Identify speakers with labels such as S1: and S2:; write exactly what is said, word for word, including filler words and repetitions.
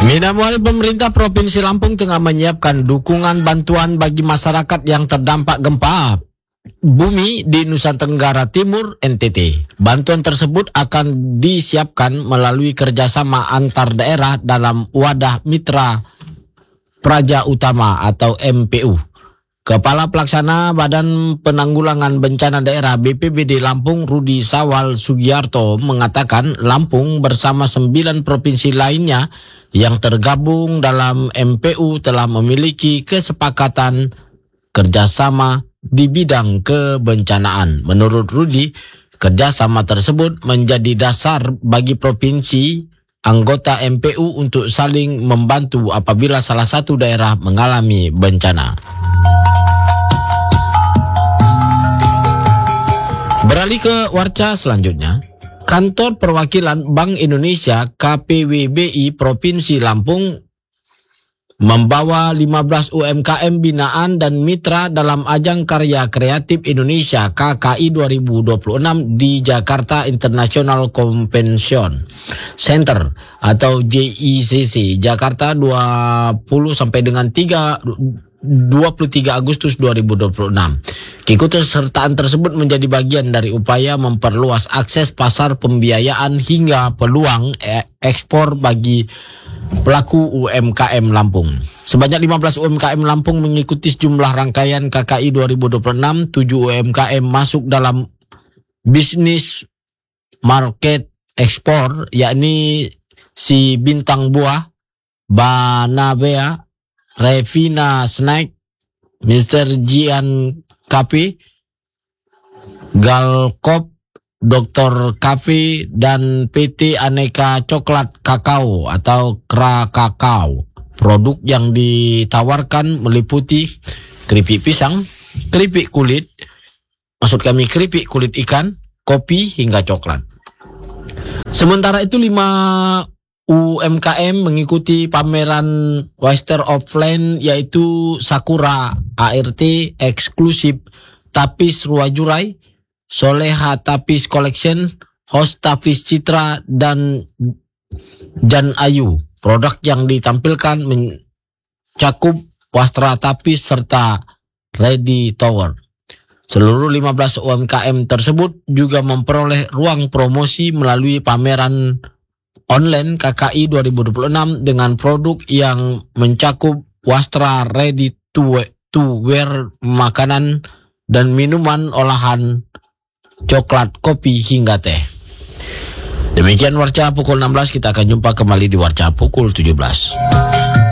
S1: Minamwali pemerintah Provinsi Lampung tengah menyiapkan dukungan bantuan bagi masyarakat yang terdampak gempa bumi di Nusa Tenggara Timur N T T. Bantuan tersebut akan disiapkan melalui kerjasama antar daerah dalam wadah mitra Praja Utama atau M P U. Kepala Pelaksana Badan Penanggulangan Bencana Daerah B P B D Lampung Rudi Sawal Sugiarto mengatakan Lampung bersama sembilan provinsi lainnya yang tergabung dalam M P U telah memiliki kesepakatan kerjasama di bidang kebencanaan. Menurut Rudi, kerjasama tersebut menjadi dasar bagi provinsi anggota M P U untuk saling membantu apabila salah satu daerah mengalami bencana. Beralih ke warca selanjutnya, Kantor Perwakilan Bank Indonesia K P W B I Provinsi Lampung membawa lima belas U M K M binaan dan mitra dalam Ajang Karya Kreatif Indonesia K K I dua ribu dua puluh enam di Jakarta International Convention Center atau J I C C Jakarta dua puluh sampai dengan dua puluh tiga Agustus dua ribu dua puluh enam. Keikutsertaan tersebut menjadi bagian dari upaya memperluas akses pasar pembiayaan hingga peluang ekspor bagi pelaku U M K M Lampung. Sebanyak lima belas U M K M Lampung mengikuti sejumlah rangkaian K K I dua ribu dua puluh enam. tujuh U M K M masuk dalam bisnis market ekspor, yakni si Bintang Buah, Banabea, Revina Snack, Mister Jian Cafe, Galkop, Doktor Cafe, dan P T Aneka Coklat Kakao atau Kra Kakao. Produk yang ditawarkan meliputi keripik pisang, keripik kulit, maksud kami keripik kulit ikan, kopi, hingga coklat. Sementara itu lima U M K M mengikuti pameran Western of Land, yaitu Sakura A R T eksklusif Tapis Ruajurai, Soleha Tapis Collection, Host Tapis Citra, dan Jan Ayu. Produk yang ditampilkan mencakup wastra tapis serta ready tower. Seluruh lima belas U M K M tersebut juga memperoleh ruang promosi melalui pameran online K K I dua ribu dua puluh enam dengan produk yang mencakup wastra ready to wear, makanan dan minuman olahan, coklat, kopi, hingga teh. Demikian Warca pukul enam belas, kita akan jumpa kembali di Warca pukul tujuh belas.